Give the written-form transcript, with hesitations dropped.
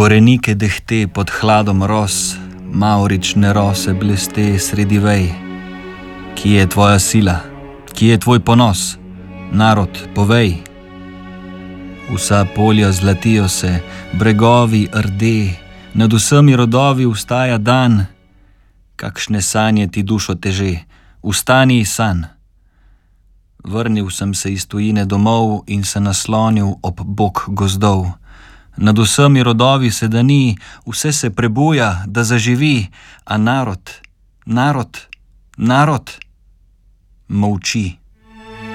Korenike dehte pod hladom ros, mavrične rose bleste sredi vej. Kje je tvoja sila? Kje je tvoj ponos? Narod, povej. Vsa polja zlatijo se, bregovi rde, nad vsemi rodovi vstaja dan. Kakšne sanje ti dušo teže, vstani san. Vrnil sem se iz tujine domov in se naslonil ob bok gozdov. Nad vsemi rodovi se dani, vse se prebuja, da zaživi, a narod molči.